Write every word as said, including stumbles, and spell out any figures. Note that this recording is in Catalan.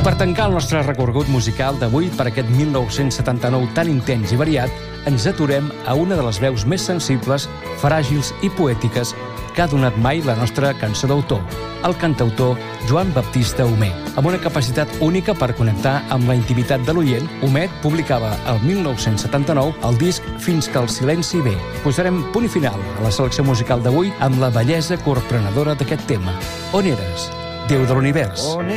per tancar el nostre recorregut musical d'avui per aquest mil nou-cents setanta-nou tan intens i variat, ens aturem a una de les veus més sensibles, fràgils i poètiques que ha donat mai la nostra cançó d'autor, el cantautor Joan Baptista Homet. Amb una capacitat única per connectar amb la intimitat de l'oient, Homet publicava el mil nou-cents setanta-nou el disc Fins que el silenci ve. Posarem punt i final a la selecció musical d'avui amb la bellesa corprenedora d'aquest tema. On eres, Déu de l'univers?